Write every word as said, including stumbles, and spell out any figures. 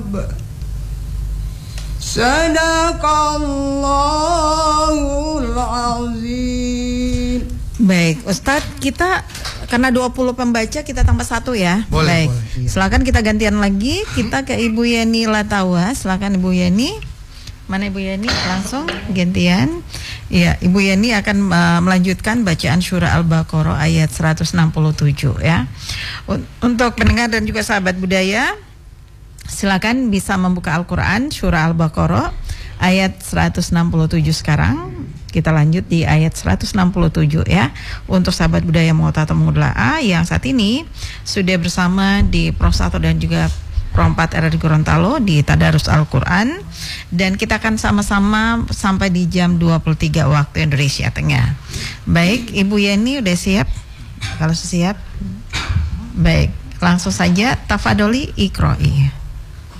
Sadaqallahul azim. Baik, Ustadz, kita karena dua puluh pembaca kita tambah satu ya. Boleh, Baik. boleh, iya. Silakan kita gantian lagi. Kita ke Ibu Yeni Latawa. Silakan Ibu Yeni. Mana Ibu Yeni? Langsung gantian. Iya, Ibu Yeni akan uh, melanjutkan bacaan surah Al-Baqarah ayat seratus enam puluh tujuh ya. Untuk pendengar dan juga sahabat budaya, silakan bisa membuka Al-Qur'an surah Al-Baqarah ayat seratus enam puluh tujuh sekarang. Kita lanjut di ayat seratus enam puluh tujuh ya. Untuk sahabat budaya Mu'ta atau Mudla'a yang saat ini sudah bersama di Pro satu dan juga Pro empat R R Gorontalo di Tadarus Al-Qur'an, dan kita akan sama-sama sampai di jam dua puluh tiga waktu Indonesia Tengah. Baik, Ibu Yeni udah siap? Kalau siap, baik, langsung saja tafadholi iqra'i.